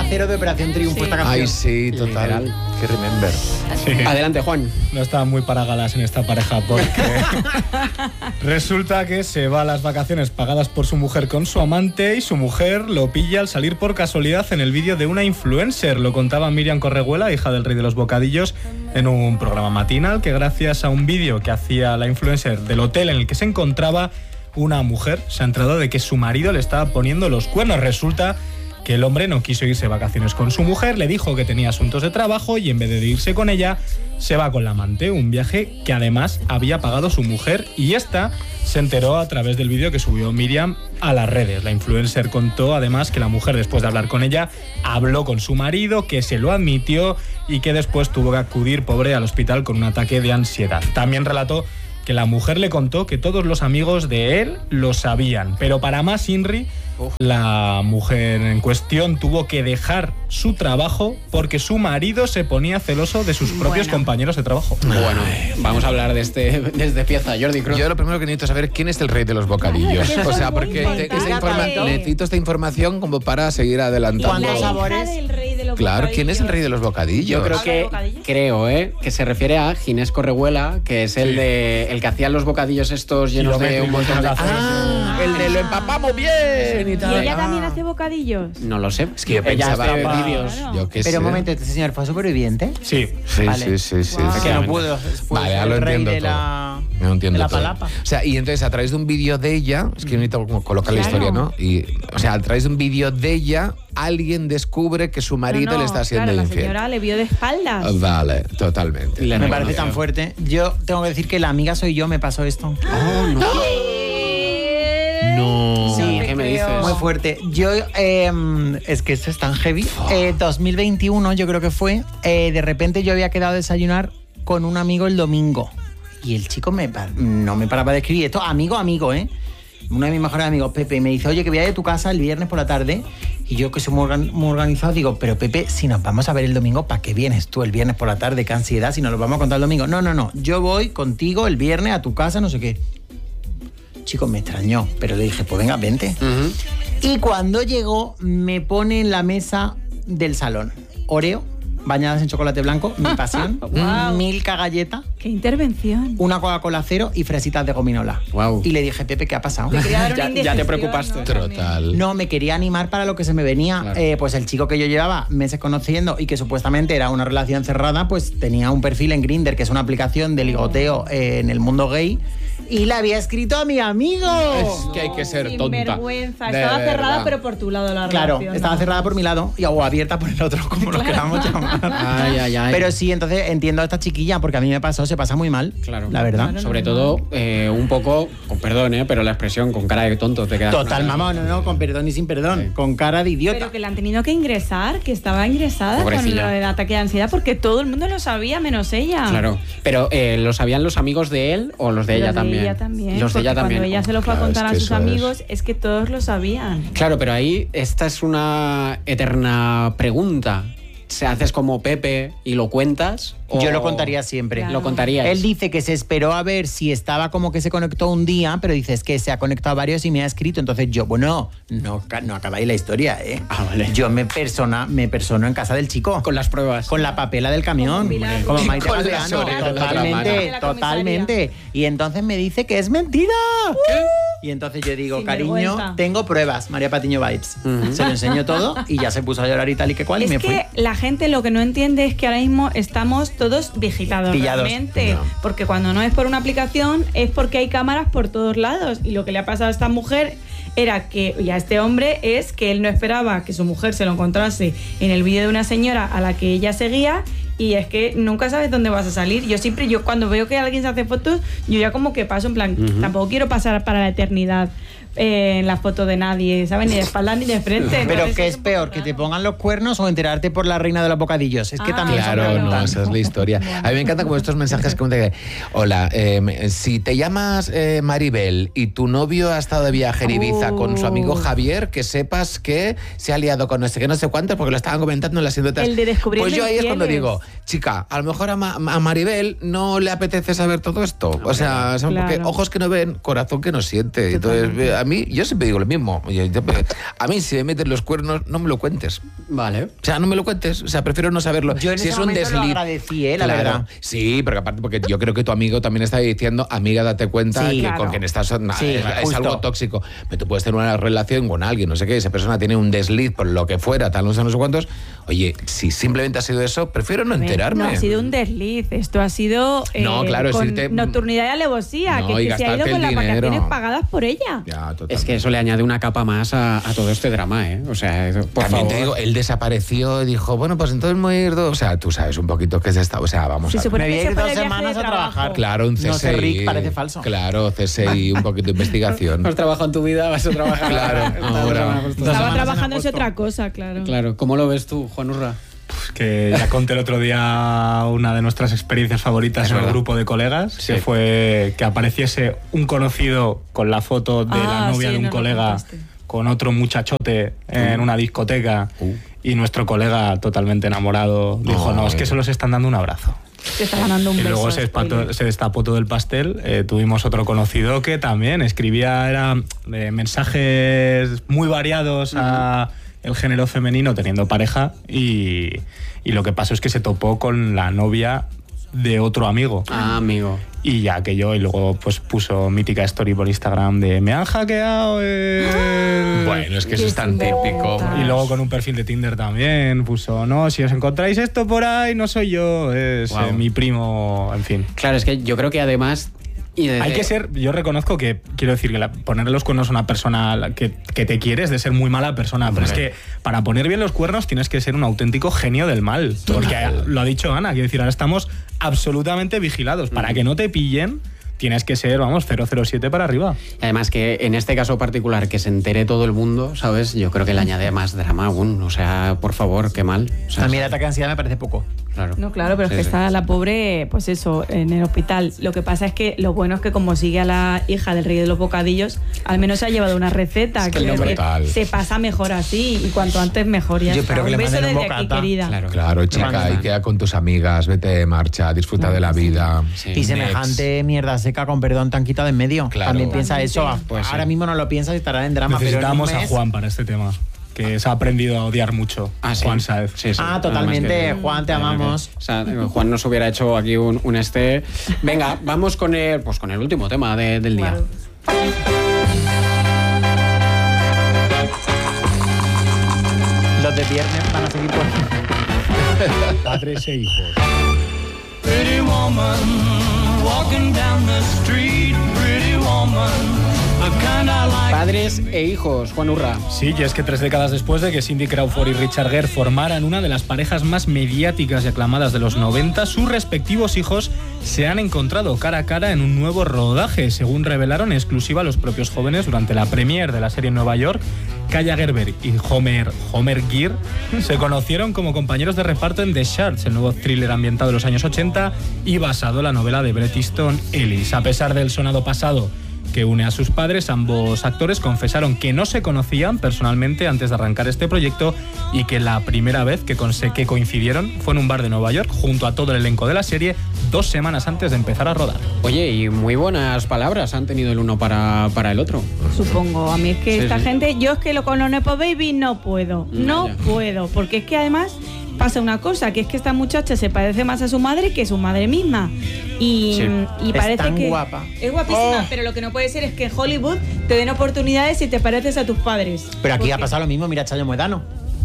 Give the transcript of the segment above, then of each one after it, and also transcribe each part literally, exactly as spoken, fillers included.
cero de Operación Triunfo Sí. esta canción. Ay, sí, total. Literal. Que remember. Sí. Adelante, Juan. No estaba muy para galas en esta pareja porque resulta que se va a las vacaciones pagadas por su mujer con su amante y su mujer lo pilla al salir por casualidad en el vídeo de una influencer. Lo contaba Miriam Correguela, hija del rey de los bocadillos, en un programa matinal que gracias a un vídeo que hacía la influencer del hotel en el que se encontraba, una mujer se ha enterado de que su marido le estaba poniendo los cuernos. Resulta que el hombre no quiso irse de vacaciones con su mujer, le dijo que tenía asuntos de trabajo y en vez de irse con ella, se va con la amante, un viaje que además había pagado su mujer, y esta se enteró a través del vídeo que subió Miriam a las redes. La influencer contó además que la mujer, después de hablar con ella, habló con su marido, que se lo admitió y que después tuvo que acudir, pobre, al hospital con un ataque de ansiedad. También relató que la mujer le contó que todos los amigos de él lo sabían, pero para más Inri, Uf. la mujer en cuestión tuvo que dejar su trabajo porque su marido se ponía celoso de sus propios bueno. compañeros de trabajo. Bueno, vamos a hablar de este desde pieza, Jordi Cruz. Yo lo primero que necesito saber quién es el rey de los bocadillos. O sea, porque te, esa informa- necesito esta información como para seguir adelantando. ¿Cuántos sabores? Del rey de los claro, ¿quién es el rey de los bocadillos? Yo creo que creo, eh, que se refiere a Ginés Correguela, que es el sí. de el que hacía los bocadillos estos llenos de un montón de ah, el de lo empapamos bien y tal. ¿Y ella ah. también hace bocadillos? No lo sé. Es que yo pensaba ella hace vídeos. Claro. Yo qué Pero sé. un momento, ¿este señor fue superviviente? Sí. Sí, vale. sí, sí, sí. Wow. sí. Es que no pudo. Vale, ya lo el rey entiendo de todo. la, no entiendo de la todo. palapa. O sea, y entonces a través de un vídeo de ella, es que yo necesito como colocar claro. la historia, ¿no? Y, o sea, a través de un vídeo de ella, alguien descubre que su marido no, no, le está siendo claro, infiel. La señora le vio de espaldas. Vale, totalmente. Me bueno, parece tan fuerte. Yo tengo que decir que la amiga soy yo, me pasó esto. Oh, no. No. Sí, ¿qué me dices? Muy fuerte. Yo, eh, es que esto es tan heavy. Eh, dos mil veintiuno, yo creo que fue. Eh, de repente yo había quedado a desayunar con un amigo el domingo. Y el chico me no me paraba de escribir. Esto, amigo, amigo, ¿eh? Uno de mis mejores amigos, Pepe, y me dice, oye, que voy a ir a tu casa el viernes por la tarde. Y yo, que soy muy, organ- muy organizado, digo, pero Pepe, si nos vamos a ver el domingo, ¿para qué vienes tú el viernes por la tarde? Qué ansiedad, si nos lo vamos a contar el domingo. No, no, no. Yo voy contigo el viernes a tu casa, no sé qué. Chico, me extrañó, pero le dije, pues venga, vente. Uh-huh. Y cuando llegó, me pone en la mesa del salón Oreo, bañadas en chocolate blanco, mi pasión, wow. Milka galleta. ¡Qué intervención! Una Coca-Cola cero y fresitas de gominola. Wow. Y le dije, Pepe, ¿qué ha pasado? ya, ya te preocupaste. ¿no? Total. No, me quería animar para lo que se me venía. Claro. Eh, pues el chico que yo llevaba meses conociendo y que supuestamente era una relación cerrada, pues tenía un perfil en Grindr, que es una aplicación de ligoteo eh, en el mundo gay. Y le había escrito a mi amigo. Es que hay que ser tonta. Sin vergüenza. Estaba cerrada, pero por tu lado la claro, relación. Estaba ¿no? cerrada por mi lado y, o abierta por el otro, como claro. lo queramos llamar. Ay, ay, ay. Pero sí, entonces entiendo a esta chiquilla, porque a mí me pasó, se pasa muy mal. Claro. La verdad. Claro, Sobre no, todo, eh, un poco, con perdón, ¿eh? Pero la expresión con cara de tonto te queda. Total, mamá, no, no, con perdón y sin perdón. Sí. Con cara de idiota. Pero que la han tenido que ingresar, que estaba ingresada Pobrecilla. Con el ataque de ansiedad, porque todo el mundo lo sabía, menos ella. Claro. Pero, eh, ¿lo sabían los amigos de él o los de los ella de también? Ella también. Los de ella también. Cuando ella se lo fue claro, a contar es que a sus amigos, es... es que todos lo sabían. Claro, pero ahí esta es una eterna pregunta. ¿Se haces como Pepe y lo cuentas? O... Yo lo contaría siempre. Claro. Lo contarías. Él dice que se esperó a ver si estaba como que se conectó un día, pero dice es que se ha conectado varios y me ha escrito. Entonces yo, bueno, no, no acabáis la historia, ¿eh? Ah, vale. Yo me persona, me persono en casa del chico. Con las pruebas. Con la papela del camión. Como Maite Paseano. Totalmente, totalmente. Y entonces me dice que es mentira. ¿Qué? Y entonces yo digo, Sin cariño, vergüenza. Tengo pruebas, María Patiño Vibes. Uh-huh. Se lo enseño todo y ya se puso a llorar y tal y que cual es y me fui. Es que la gente lo que no entiende es que ahora mismo estamos todos digitados Pillados. realmente. No. Porque cuando no es por una aplicación es porque hay cámaras por todos lados. Y lo que le ha pasado a esta mujer era que, y a este hombre, es que él no esperaba que su mujer se lo encontrase en el vídeo de una señora a la que ella seguía. Y es que nunca sabes dónde vas a salir. Yo siempre, yo cuando veo que alguien se hace fotos, yo ya como que paso en plan, uh-huh. tampoco quiero pasar para la eternidad eh, en la foto de nadie, ¿sabes? Ni de espalda ni de frente. Pero Entonces, ¿qué es peor? ¿Que te pongan los cuernos o enterarte por la reina de los bocadillos? Es que ah, también claro, no, esa es la historia. A mí me encantan como estos mensajes que me dicen, hola, eh, si te llamas eh, Maribel y tu novio ha estado de viaje en Ibiza uh. con su amigo Javier, que sepas que se ha liado con no sé qué, no sé cuántos, porque lo estaban comentando en las anécdotas. El de descubrir Pues yo ahí es cuando infieles. digo, chica, a lo mejor a, Ma- a Maribel no le apetece saber todo esto. O sea, claro. porque ojos que no ven, corazón que no siente. Entonces, a mí mí, yo siempre digo lo mismo. Yo, yo, a mí, si me meten los cuernos, no me lo cuentes. Vale. O sea, no me lo cuentes. O sea, prefiero no saberlo. Yo en si ese es un momento desliz. lo agradecí, ¿eh? La Claro. verdad. Sí, pero aparte, porque yo creo que tu amigo también está diciendo, amiga, date cuenta Sí, que claro. con quien estás na, Sí, es, es justo. algo tóxico. Pero tú puedes tener una relación con alguien, no sé qué, esa persona tiene un desliz por lo que fuera, tal, no sé, no sé cuántos. Oye, si simplemente ha sido eso, prefiero no A ver, enterarme. No ha sido un desliz, esto ha sido eh, No, claro, es con irte- nocturnidad y alevosía, No, que, y que se ha ido gastarte con el las dinero. vacaciones pagadas por ella. Ya, totalmente. Es que eso le añade una capa más a, a todo este drama, ¿eh? O sea, eso, por También favor. te digo, él desapareció y dijo, bueno, pues entonces me voy a ir dos. O sea, tú sabes un poquito qué es esta. O sea, vamos Se a supone Me voy que a se ir fue dos de viaje semanas de a trabajo. trabajar. Claro, un C S I. No sé, Rick, parece falso. Claro, C S I, un poquito de investigación. Has trabajado en tu vida, vas a trabajar. Claro, Esta ahora. semana justo. Dos Estaba semanas en trabajando en agosto. otra cosa, claro. Claro, ¿cómo lo ves tú, Juan Urra? Que ya conté el otro día una de nuestras experiencias favoritas Es en el verdad. grupo de colegas, Sí. que fue que apareciese un conocido con la foto de Ah, la novia sí, de un nos lo colega contaste. con otro muchachote en una discoteca Uh. y nuestro colega totalmente enamorado dijo, no, es que Ay. solo se están dando un abrazo. Te está ganando un Y beso. luego se, espató- spoiler. se destapó todo el pastel. Eh, tuvimos otro conocido que también escribía era, eh, mensajes muy variados a el género femenino teniendo pareja y, y lo que pasó es que se topó con la novia de otro amigo. Ah, amigo. Y ya que yo, y luego pues puso mítica story por Instagram de me han hackeado el... Bueno, es que eso es tan Qué típico. simpática. Y luego con un perfil de Tinder también puso, no, si os encontráis esto por ahí, no soy yo, es Wow. eh, mi primo, en fin. Claro, es que yo creo que además... y desde- Hay que ser, yo reconozco que, quiero decir, que la- ponerle los cuernos a una persona a la que, que te quiere es de ser muy mala persona, pero es que para poner bien los cuernos tienes que ser un auténtico genio del mal. Porque lo ha dicho Ana, quiero decir, ahora estamos absolutamente vigilados. Para que no te pillen, tienes que ser, vamos, cero cero siete para arriba. Además que en este caso particular que se entere todo el mundo, ¿sabes? Yo creo que le añade más drama aún. O sea, por favor, qué mal. O sea, A mí el ataque de ansiedad me parece poco. claro. No, claro, pero Sí, es que sí. está la pobre, pues eso, en el hospital. Lo que pasa es que lo bueno es que como sigue a la hija del rey de los bocadillos, al menos se ha llevado una receta. Es que quiero el decir, total. se pasa mejor así y cuanto antes mejor. Ya Yo está. espero que un le beso manden un desde aquí, bocata. querida. Claro. Claro, chica, Vale. y queda con tus amigas, vete de marcha, disfruta de la vida. Sí. Y semejante mierda seca, con perdón, te han quitado de en medio. Claro. También piensa eso. Pues sí. Ahora mismo no lo piensas y estará en drama. Necesitamos pero en un a mes- Juan para este tema, que se ha aprendido a odiar mucho. Ah, sí. Juan Saez. Sí, sí. Ah, totalmente. Además Juan, te amamos. O sea, Juan nos hubiera hecho aquí un, un este. Venga, vamos con el, pues con el último tema de- del día. Claro. Los de viernes van a seguir por... Padres e hijos. Pretty woman, walking down the street, pretty woman, the kind I like. Padres e hijos, Juan Urra. Sí, y es que tres décadas después de que Cindy Crawford y Richard Gere formaran una de las parejas más mediáticas y aclamadas de los noventa, sus respectivos hijos se han encontrado cara a cara en un nuevo rodaje, según revelaron en exclusiva los propios jóvenes durante la premiere de la serie en Nueva York. Kaya Gerber y Homer, Homer Gere se conocieron como compañeros de reparto en The Shards, el nuevo thriller ambientado en los años ochenta y basado en la novela de Bret Easton Ellis. A pesar del sonado pasado que une a sus padres, ambos actores confesaron que no se conocían personalmente antes de arrancar este proyecto y que la primera vez que, conse- que coincidieron fue en un bar de Nueva York junto a todo el elenco de la serie dos semanas antes de empezar a rodar. Oye, y muy buenas palabras han tenido el uno para, para el otro. Supongo. A mí es que Sí, esta sí. gente, yo es que lo con los Nepo Baby no puedo. No Ya. puedo. Porque es que además pasa una cosa, que es que esta muchacha se parece más a su madre que su madre misma. Y, Sí. y Es parece tan que guapa. es guapísima, Oh. pero lo que no puede ser es que en Hollywood te den oportunidades si te pareces a tus padres. Pero aquí ha Porque- pasado lo mismo, mira Chayo Moedano.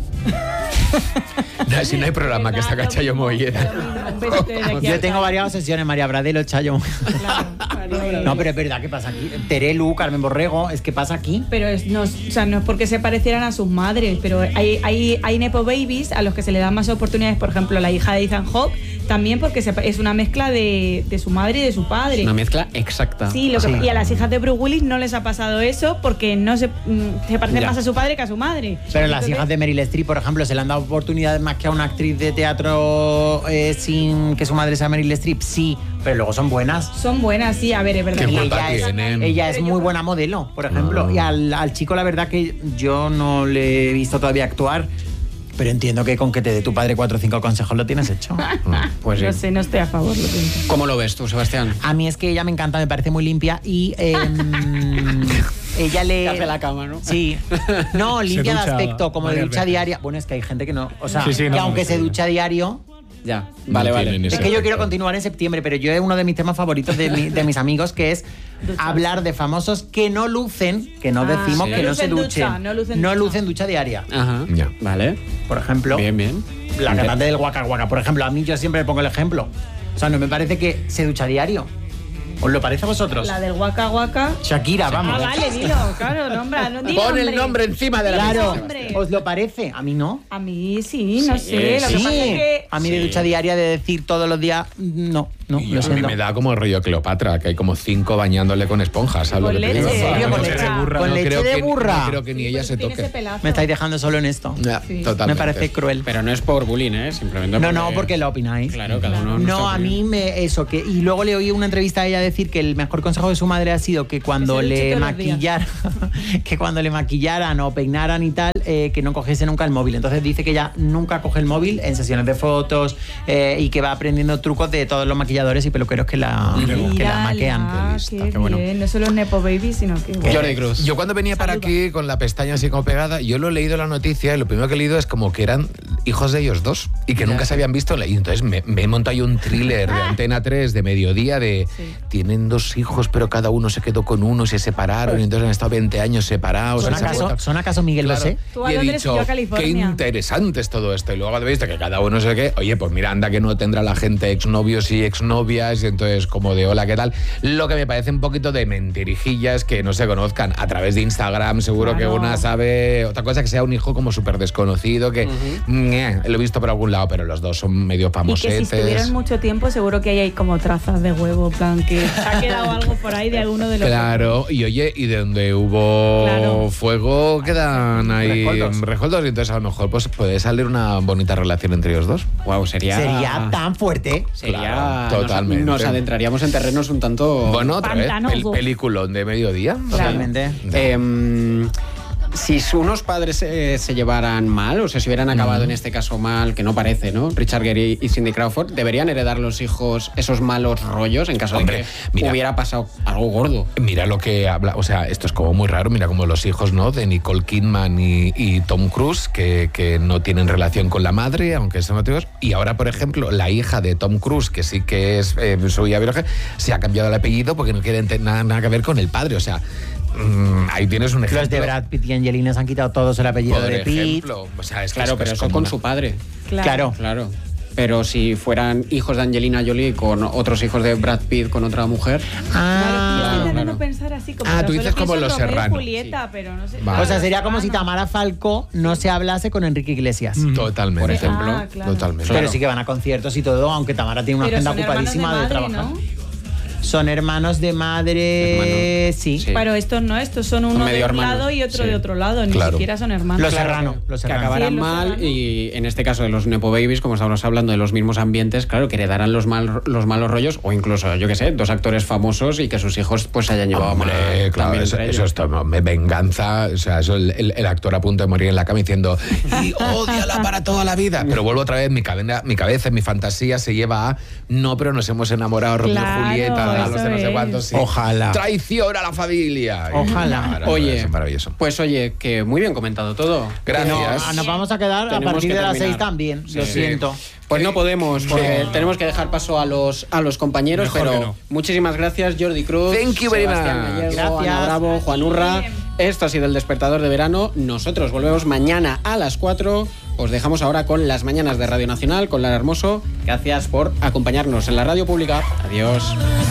No, si no hay programa que saca Chayo Mollera. Un besito desde aquí Yo al tengo Chayo. varias obsesiones, María Bradelo, Chayo. Claro, claro. No, pero es verdad, ¿qué pasa aquí? Terelu, Carmen Borrego, es que pasa aquí. Pero es, no, es- o sea, no es porque se parecieran a sus madres, pero hay, hay, hay Nepo Babies a los que se le dan más oportunidades, por ejemplo, la hija de Ethan Hawke, también porque se- es una mezcla de, de su madre y de su padre. Una mezcla exacta. Sí, lo que, Sí. y a las hijas de Bruce Willis no les ha pasado eso porque no se, mm, se parecen Ya. más a su padre que a su madre. Pero las Entonces, hijas de Meryl Streep, por ejemplo, se le han dado oportunidades más que a una actriz de teatro eh, sin que su madre sea Meryl Streep, sí, pero luego son buenas. son buenas, sí, a ver, es verdad. Qué Y culpa ella es, tienen. ella es Pero yo muy creo- buena modelo, por ejemplo. Y al, al chico, la verdad que yo no le he visto todavía actuar, pero entiendo que con que te dé tu padre cuatro o cinco consejos lo tienes hecho. Pues sí. No sé, no estoy a favor, lo siento. ¿Cómo lo ves tú, Sebastián? A mí es que ella me encanta, me parece muy limpia y... em, ella le... Que hace la cama, ¿no? Sí. No, limpia de ducha aspecto, como de varias ducha veces. diaria. Bueno, es que hay gente que no... O sea, Sí, sí, que no, aunque no, se sí. ducha diario... Ya, No vale, vale. tienen ese Es que yo quiero efecto. continuar en septiembre, pero yo es uno de mis temas favoritos de, mi- de mis amigos, que es hablar de famosos que no lucen, que no Ah, decimos sí. que No no se lucen duchen. ducha, no lucen no ducha. lucen ducha diaria. Ajá. Ya. Vale. Por ejemplo, Bien, bien. la cantante del Waka Waka. Por ejemplo, a mí yo siempre le pongo el ejemplo. O sea, no me parece que se ducha diario. ¿Os lo parece a vosotros? La del Waka Waka. Shakira, vamos. Ah, vale, dilo, claro, nombra, no digo Pon el nombre. nombre encima de la Claro, mesa. hombre. ¿os lo parece? A mí no. A mí sí, no Sí, sé. Lo que Sí, pasa es que. a mí de Sí. ducha diaria de decir todos los días, no, no, Y lo a mí siento. me da como el rollo Cleopatra, que hay como cinco bañándole con esponjas. ¿sabes Con lo que te leche. digo? ¿En serio? Con leche leche de burra. con No leche creo de que- burra. No creo que ni ella se Tiene ese toque. pelazo. Me estáis dejando solo en esto. Ya, Sí. totalmente. Me parece cruel. Pero no es por bullying, ¿eh? Simplemente No, porque... no, porque lo opináis. Claro, cada uno... No, nuestra a mí opinión. me eso que y luego le oí una entrevista a ella decir que el mejor consejo de su madre ha sido que cuando Que se duche le todos los días. maquillaran, que cuando le maquillaran o peinaran y tal, eh, que no cogiese nunca el móvil. Entonces dice que ella nunca coge el móvil en sesiones de fotos eh, y que va aprendiendo trucos de todos los maquilladores y peluqueros que la, que la maquean. Mírala, lista, qué qué bueno. bien. No solo Nepo Baby, sino que. bueno. Jordi Cruz. Yo cuando venía para Saludo. aquí con la pestaña así como pegada, yo lo he leído la noticia y lo primero que he leído es como que eran hijos de ellos dos y que nunca se habían visto. Y entonces me, me he montado yo un thriller de Antena tres de mediodía de Sí. tienen dos hijos pero cada uno se quedó con uno, se separaron y entonces han estado veinte años separados. ¿Son y se han acaso, vuelto- ¿Son acaso Miguel Claro. Bosé? Tú a Y he Londres y dicho, yo a California. qué interesante es todo esto. Y luego habéis visto que cada uno no sé qué. Oye, pues mira, anda que no tendrá la gente exnovios y exnovias. Y entonces, como de hola, ¿qué tal? Lo que me parece un poquito de mentirijillas que no se conozcan a través de Instagram. Seguro Claro. que una sabe. Otra cosa que sea un hijo como súper desconocido, que ñe, lo he visto por algún lado, pero los dos son medio Y que famosetes. si estuvieron mucho tiempo, seguro que ahí hay como trazas de huevo, en plan que se ha quedado algo por ahí de alguno de los. Claro, y oye, y de donde hubo Claro. fuego quedan ahí Rescoldos. rescoldos, y entonces a lo mejor pues puede salir una bonita relación entre ellos dos. Wow, sería... Sería tan fuerte. Sería... Claro, totalmente. Nos, nos adentraríamos en terrenos un tanto... Bueno, otra vez, Pantanoso. el peliculón de mediodía. Totalmente. Em, si unos padres eh, se llevaran mal o se se hubieran acabado en este caso mal, que no parece, ¿no? Richard Gere y Cindy Crawford, ¿deberían heredar los hijos esos malos rollos en caso Hombre, de que mira. hubiera pasado algo gordo? Mira lo que habla, o sea, esto es como muy raro, mira como los hijos, ¿no? De Nicole Kidman y, y Tom Cruise, que, que no tienen relación con la madre, aunque son motivos. Y ahora, por ejemplo, la hija de Tom Cruise, que sí que es eh, su hija biológica, se ha cambiado el apellido porque no quiere ente- nada, nada que ver con el padre. O sea, mm, ahí tienes un ejemplo. Los de Brad Pitt y Angelina se han quitado todos el apellido Por de Pitt. ejemplo. O sea, es que Claro, es- pero es eso como con una- su padre. Claro. Claro. Pero si fueran hijos de Angelina Jolie con otros hijos de Brad Pitt con otra mujer... Claro, Ah, estoy claro, intentando claro. pensar así como. Ah, no tú solo dices como pienso los en Romeo y Serrano. Julieta, pero no sé. Vale. o sea, sería como si Serrano. Tamara Falcó no se hablase con Enrique Iglesias. Totalmente. Por ejemplo. Ah, claro. Totalmente. Pero sí que van a conciertos y todo, aunque Tamara tiene una Pero agenda son hermanos ocupadísima de, madre, trabajar. ¿no? Son hermanos de madre, Hermanos. sí. Sí. Pero estos no, estos son uno Son medio de un hermanos. lado y otro Sí. de otro lado, ni Claro. siquiera son hermanos. Los Claro, Serrano, que- los que Serrano. acabarán Sí, los mal Serrano. y en este caso de los Nepo Babies, como estamos hablando de los mismos ambientes, claro, que heredarán los, mal, los malos rollos o incluso, yo qué sé, dos actores famosos y que sus hijos pues se hayan llevado Hombre, mal claro, también eso, entre eso ellos. es todo, me venganza, o sea, eso el, el- el actor a punto de morir en la cama diciendo y ódiala para toda la vida. Pero vuelvo otra vez, mi cabeza, mi cabeza, mi fantasía se lleva a no, pero nos hemos enamorado Romeo Claro, y Julieta, a los de no sé eso cuántos. es. sí. Ojalá. Traición a la familia. Ojalá. Maravilloso, Oye, maravilloso. pues oye, que muy bien comentado todo. Gracias. No, nos vamos a quedar a Tenemos partir que de las terminar. seis también. Lo Sí. siento. Pues no podemos, porque No. tenemos que dejar paso a los, a los compañeros, Mejor pero que no. muchísimas gracias, Jordi Cruz. Thank you very Sebastián much. Gallego, Gracias. Ana Bravo, Juan Urra. Esto ha sido el Despertador de Verano. Nosotros volvemos mañana a las cuatro. Os dejamos ahora con las mañanas de Radio Nacional, con Lara Hermoso. Gracias por acompañarnos en la radio pública. Adiós.